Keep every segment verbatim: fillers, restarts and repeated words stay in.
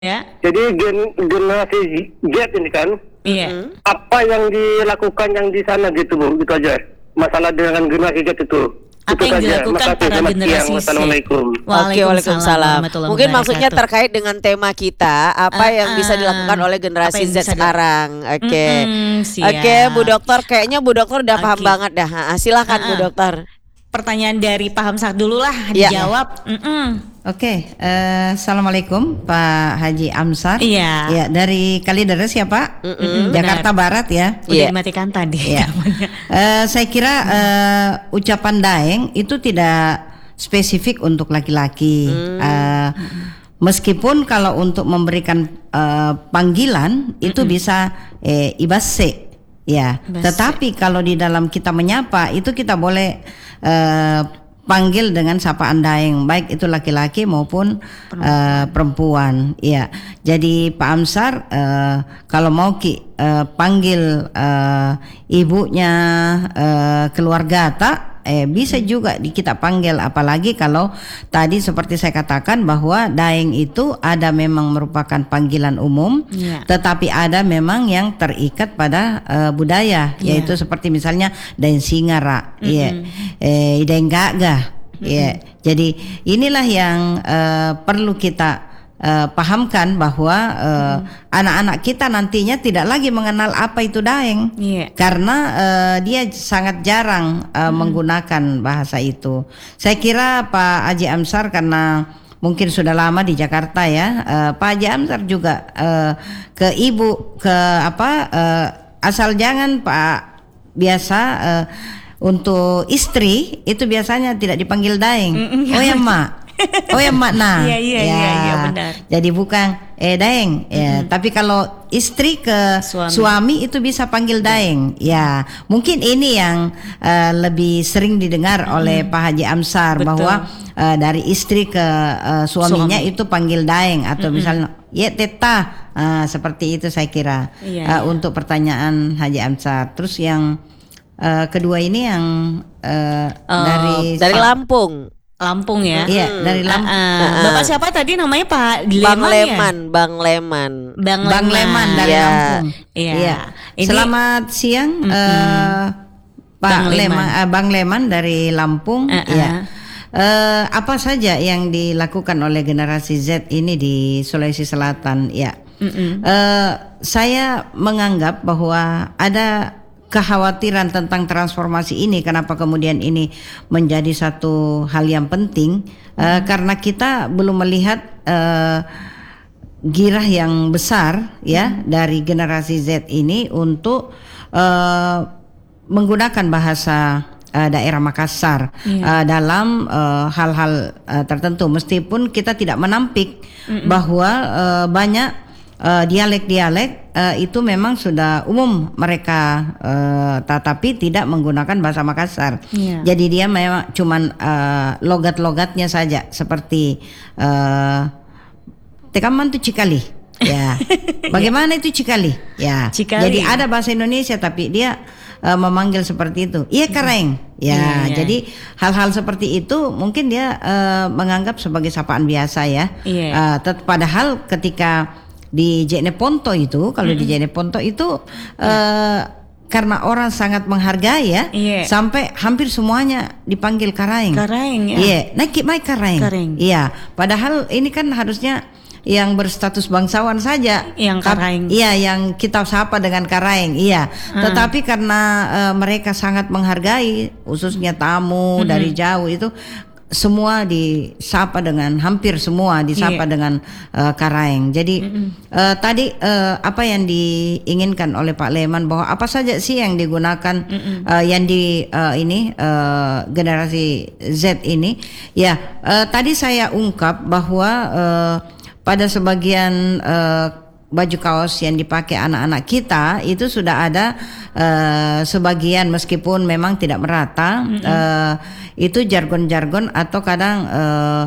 Ya. Jadi gen, generasi Z ini kan, Iya. apa yang dilakukan yang di sana gitu Bu, gitu aja. Masalah dengan generasi Z itu. Apa Itu yang saja. dilakukan Makasih, para selamat generasi siang. Z? Wassalamualaikum. Oke, waalaikumsalam. warahmatullahi Mungkin maksudnya wabarakatuh. terkait dengan tema kita, apa Ah, yang bisa ah. dilakukan oleh Apa generasi yang Z bisa dia- sekarang? Oke, Mm-mm, siap. oke, Bu Dokter, kayaknya Bu Dokter udah paham Oke. banget dah. Ah, silakan Ah, Bu ah. Dokter. Pertanyaan dari Pak Hamzah dulu lah Ya. dijawab. Mm-mm. Oke, eh, assalamualaikum Pak Haji Amsar. Iya. Ya, dari Kalideres ya Pak, Mm-mm, Jakarta Barat ya. Udah Iya. dimatikan tadi. Ya. namanya. Eh, saya kira eh, ucapan daeng itu tidak spesifik untuk laki-laki. Eh, meskipun kalau untuk memberikan eh, panggilan itu bisa eh, ibase. Ya, Ibase. tetapi kalau di dalam kita menyapa itu kita boleh eh, panggil dengan sapaan daeng, baik itu laki-laki maupun perempuan. perempuan. Iya. Jadi Pak Amsar eh, kalau mau ki eh, panggil eh, ibunya eh, keluarga tak eh bisa juga di, kita panggil, apalagi kalau tadi seperti saya katakan bahwa daeng itu ada memang merupakan panggilan umum, Iya. tetapi ada memang yang terikat pada eh, budaya, Iya. yaitu seperti misalnya daeng singara, iya, eh daeng gagah, iya. Jadi inilah yang eh, perlu kita eh, pahamkan bahwa eh, anak-anak kita nantinya tidak lagi mengenal apa itu daeng, Iya. karena eh, dia sangat jarang eh, menggunakan bahasa itu. Saya kira Pak Haji Amsar karena mungkin sudah lama di Jakarta ya, eh, Pak Haji Amsar juga eh, ke ibu ke apa eh, asal jangan Pak biasa eh, untuk istri itu biasanya tidak dipanggil daeng. Oh ya mak. Oh ya mak nah. Iya, iya, Ya. iya, iya, benar. Jadi bukan eh daeng ya, tapi kalau istri ke Suami. suami, itu bisa panggil daeng. Ya, mungkin ini yang eh, lebih sering didengar oleh Pak Haji Amsar. Betul. Bahwa eh, dari istri ke eh, suaminya Suami. itu panggil daeng atau misalnya ya teta. Ah, seperti itu saya kira. Iya, Eh, iya. untuk pertanyaan Haji Amsar. Terus yang eh, kedua ini yang eh, Oh, dari Dari Lampung, Lampung ya. Iya, dari Lampung. Ah, ah. Bapak siapa tadi namanya Pak Bang Leman ya? Leman, Bang Leman. Bang, Bang Leman dari Iya. Lampung. Iya. Ini- Selamat siang eh, Pak Bang Leman. Leman, eh, Bang Leman dari Lampung. Uh-uh. Iya. Eh, apa saja yang dilakukan oleh generasi Z ini di Sulawesi Selatan? Ya. Mm-mm. Eh, saya menganggap bahwa ada kekhawatiran tentang transformasi ini. Kenapa kemudian ini menjadi satu hal yang penting? Eh, karena kita belum melihat eh, girah yang besar ya dari generasi Z ini untuk eh, menggunakan bahasa eh, daerah Makassar Iya. eh, dalam eh, hal-hal eh, tertentu, meskipun kita tidak menampik bahwa eh, banyak eh, dialek-dialek eh, itu memang sudah umum mereka eh, tetapi tidak menggunakan bahasa Makassar. Iya. Jadi dia memang cuman eh, logat-logatnya saja seperti eh, tekaman tuh cikali. Ya. Bagaimana itu cikali? Ya. Cikali. Jadi ada bahasa Indonesia tapi dia eh, memanggil seperti itu. Iya kareng. Ya, Iya, iya. jadi hal-hal seperti itu mungkin dia eh, menganggap sebagai sapaan biasa ya. Iya. Eh, tet- padahal ketika di Jeneponto itu, kalau di Jeneponto itu eh, karena orang sangat menghargai ya, Iya. sampai hampir semuanya dipanggil karaeng. Karaeng, ya. Iya, naik mai karaeng. Karaeng. Iya, padahal ini kan harusnya yang berstatus bangsawan saja. Yang Tap- karaeng. Iya, yang kita sapa dengan karaeng. Iya. Tetapi karena eh, mereka sangat menghargai, khususnya tamu dari jauh itu semua disapa dengan hampir semua disapa Iya. dengan eh, karaeng. Jadi eh, tadi eh, apa yang diinginkan oleh Pak Leman bahwa apa saja sih yang digunakan eh, yang di eh, ini eh, generasi Z ini ya eh, tadi saya ungkap bahwa eh, pada sebagian eh, baju kaos yang dipakai anak-anak kita itu sudah ada eh, sebagian meskipun memang tidak merata eh, itu jargon-jargon atau kadang eh,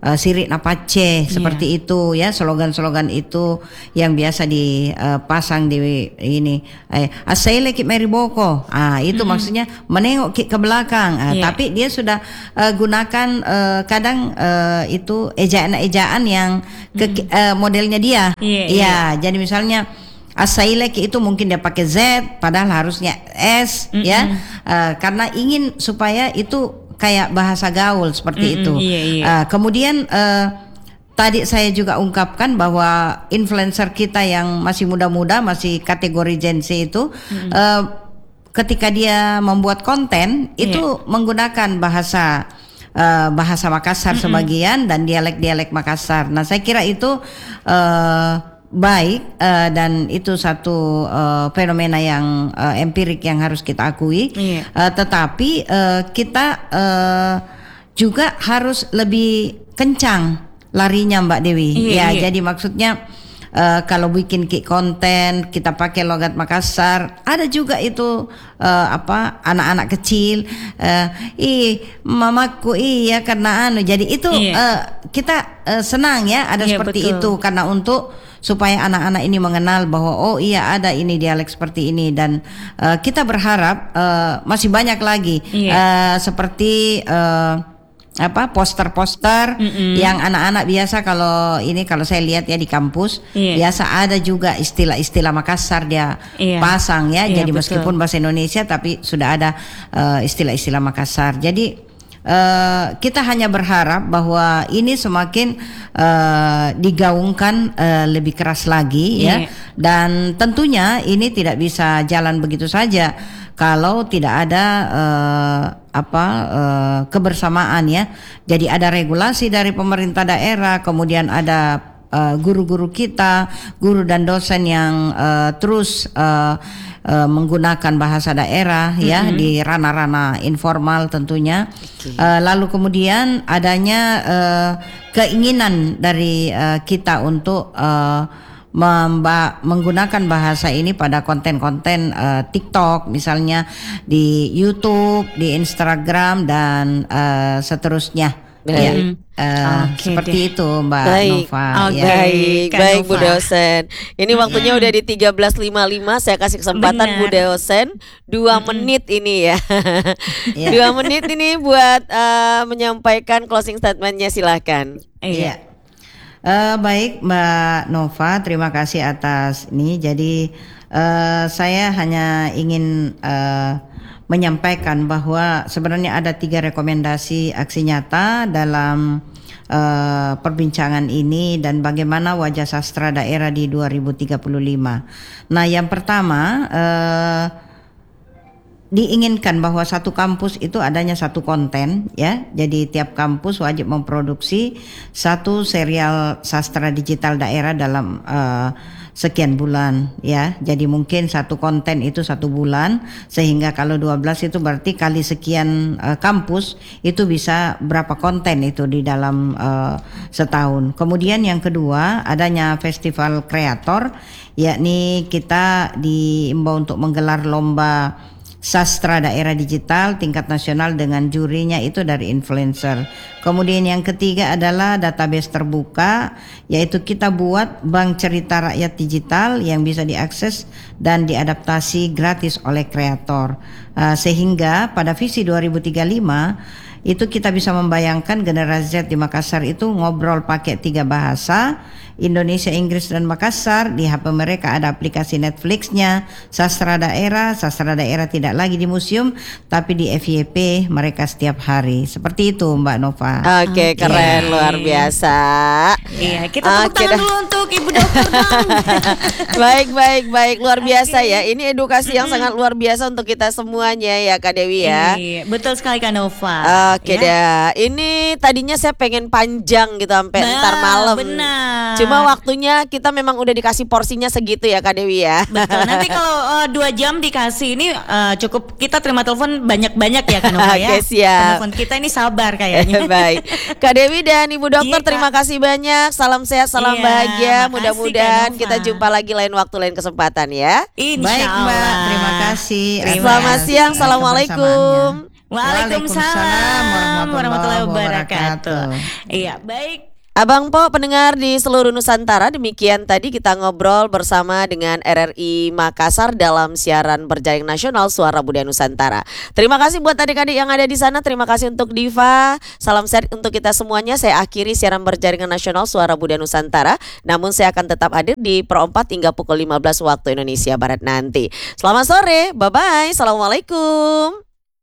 uh, sirik napace seperti itu ya, slogan-slogan itu yang biasa dipasang di ini eh, asaile ki meriboko. Ah itu mm-hmm. maksudnya menengok ki ke belakang. Ah, yeah. Tapi dia sudah uh, gunakan uh, kadang uh, itu ejaan-ejaan yang ke mm-hmm. uh, modelnya dia. Yeah, ya, yeah. Jadi misalnya asailek itu mungkin dia pakai Z padahal harusnya S mm-hmm. ya uh, karena ingin supaya itu kayak bahasa gaul seperti mm-hmm, itu. Iya, iya. Uh, kemudian uh, tadi saya juga ungkapkan bahwa influencer kita yang masih muda-muda masih kategori Gen Z itu mm-hmm. uh, ketika dia membuat konten itu yeah. menggunakan bahasa uh, bahasa Makassar mm-hmm. sebagian dan dialek-dialek Makassar. Nah saya kira itu uh, baik uh, dan itu satu uh, fenomena yang uh, empirik yang harus kita akui. Iya. Uh, tetapi uh, kita uh, juga harus lebih kencang larinya Mbak Dewi. Iya, ya, iya. Jadi maksudnya uh, kalau bikin konten kita pakai logat Makassar, ada juga itu uh, apa anak-anak kecil, uh, ih mamaku iya karena anu. Jadi itu iya. uh, kita uh, senang ya ada iya, seperti betul. Itu karena untuk supaya anak-anak ini mengenal bahwa oh iya ada ini dialek seperti ini dan uh, kita berharap uh, masih banyak lagi yeah. uh, seperti uh, apa poster-poster mm-hmm. yang anak-anak biasa kalau ini kalau saya lihat ya di kampus yeah. biasa ada juga istilah-istilah Makassar dia yeah. pasang ya yeah, jadi betul. Meskipun bahasa Indonesia tapi sudah ada uh, istilah-istilah Makassar jadi Uh, kita hanya berharap bahwa ini semakin uh, digaungkan uh, lebih keras lagi yeah. ya dan tentunya ini tidak bisa jalan begitu saja kalau tidak ada uh, apa uh, kebersamaan ya. Jadi ada regulasi dari pemerintah daerah, kemudian ada uh, guru-guru kita, guru dan dosen yang uh, terus uh, Uh, menggunakan bahasa daerah mm-hmm. ya di ranah-ranah informal tentunya. Okay. Uh, lalu kemudian adanya uh, keinginan dari uh, kita untuk uh, memba- menggunakan bahasa ini pada konten-konten uh, TikTok misalnya di YouTube, di Instagram dan uh, seterusnya. Baik. Ya, uh, okay, seperti deh. itu Mbak baik. Nova. Okay. Ya. Baik, Kak baik Nova. Bu dosen. Ini waktunya udah di tiga belas lima puluh lima. Saya kasih kesempatan Benar. Bu dosen dua Mm-mm. menit ini ya. Ya. Dua menit ini buat uh, menyampaikan closing statementnya silahkan. Iya. Uh, baik Mbak Nova, terima kasih atas ini. Jadi uh, saya hanya ingin uh, menyampaikan bahwa sebenarnya ada tiga rekomendasi aksi nyata dalam uh, perbincangan ini dan bagaimana wajah sastra daerah di dua ribu tiga puluh lima. Nah, yang pertama uh, diinginkan bahwa satu kampus itu adanya satu konten ya. Jadi tiap kampus wajib memproduksi satu serial sastra digital daerah dalam uh, sekian bulan ya. Jadi mungkin satu konten itu satu bulan sehingga kalau dua belas itu berarti kali sekian uh, kampus itu bisa berapa konten itu di dalam uh, setahun. Kemudian yang kedua adanya festival kreator yakni kita diimbau untuk menggelar lomba sastra daerah digital tingkat nasional dengan jurinya itu dari influencer. Kemudian yang ketiga adalah database terbuka, yaitu kita buat bank cerita rakyat digital yang bisa diakses dan diadaptasi gratis oleh kreator. Uh, sehingga pada visi dua ribu tiga puluh lima itu kita bisa membayangkan generasi Z di Makassar itu ngobrol pakai tiga bahasa, Indonesia, Inggris, dan Makassar. Di H P mereka ada aplikasi Netflix-nya, sastra daerah, sastra daerah tidak lagi di museum, tapi di F Y P mereka setiap hari. Seperti itu Mbak Nova. Oke, okay, keren, yeah. luar biasa. Iya, kita tepuk Oke, tangan dah. dulu untuk Ibu Dokter dong. Baik, baik, baik, luar biasa Okay. ya. Ini edukasi yang sangat luar biasa untuk kita semuanya ya Kak Dewi ya. Iya, betul sekali Kak Nova. Oke ya. dah. Ini tadinya saya pengen panjang gitu sampai Nah, ntar malam. benar. Cuma waktunya kita memang udah dikasih porsinya segitu ya Kak Dewi ya. Betul. Nanti kalau uh, dua jam dikasih ini uh, cukup kita terima telepon banyak-banyak ya Kak Nova ya. Oke, siap. Telepon kita ini sabar kayaknya. Baik. Kak Dewi dan Ibu Dokter Iya, Kak. terima kasih banyak. Salam sehat, salam Iya, bahagia. makasih, Mudah-mudahan Kak Nova. kita jumpa lagi lain waktu, lain kesempatan ya. Insya Baik Mbak, Allah. terima kasih. Terima Selamat kasih. siang. atas Assalamualaikum. kebersamaannya. Waalaikumsalam warahmatullahi wabarakatuh. wabarakatuh. Iya, baik. Abang Po, pendengar di seluruh Nusantara, demikian tadi kita ngobrol bersama dengan R R I Makassar dalam siaran berjaring nasional Suara Budaya Nusantara. Terima kasih buat adik-adik yang ada di sana, terima kasih untuk Diva. Salam sehat untuk kita semuanya. Saya akhiri siaran berjaringan nasional Suara Budaya Nusantara. Namun saya akan tetap hadir di Pro empat hingga pukul lima belas waktu Indonesia Barat nanti. Selamat sore, bye-bye, assalamualaikum.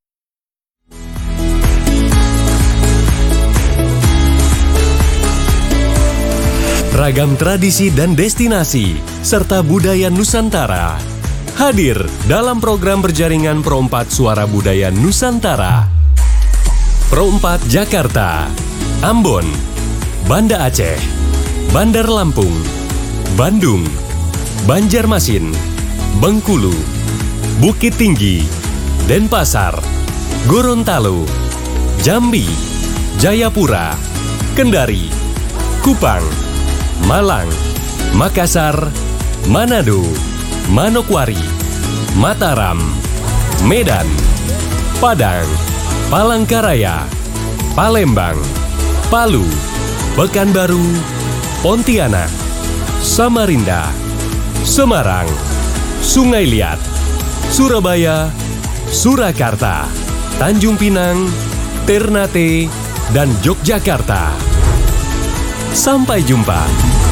Ragam tradisi dan destinasi, serta budaya Nusantara. Hadir dalam program berjaringan Pro empat Suara Budaya Nusantara. Pro empat Jakarta, Ambon, Banda Aceh, Bandar Lampung, Bandung, Banjarmasin, Bengkulu, Bukit Tinggi, Denpasar, Gorontalo, Jambi, Jayapura, Kendari, Kupang, Malang, Makassar, Manado, Manokwari, Mataram, Medan, Padang, Palangkaraya, Palembang, Palu, Pekanbaru, Pontianak, Samarinda, Semarang, Sungai Liat, Surabaya, Surakarta, Tanjung Pinang, Ternate, dan Yogyakarta. Sampai jumpa.